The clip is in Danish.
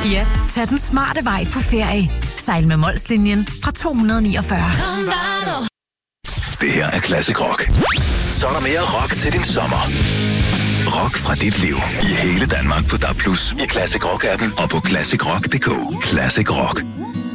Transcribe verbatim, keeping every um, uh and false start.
Ja, tag den smarte vej på ferie. Sejl med Molslinjen fra to hundrede og niogfyrre. Det her er Classic Rock. Så er der mere rock til din sommer. Rock fra dit liv i hele Danmark på D A B plus, i Classic Rock-appen og på classic rock punktum d k. Classic Rock.